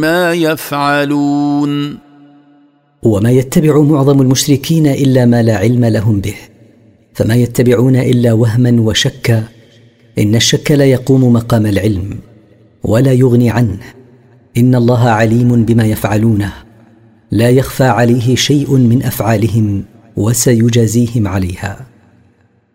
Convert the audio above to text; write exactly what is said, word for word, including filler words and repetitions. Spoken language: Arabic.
ما يفعلون. وما يتبع معظم المشركين إلا ما لا علم لهم به، فما يتبعون إلا وهما وشكا، إن الشك لا يقوم مقام العلم ولا يغني عنه. إن الله عليم بما يفعلونه، لا يخفى عليه شيء من أفعالهم وسيجازيهم عليها.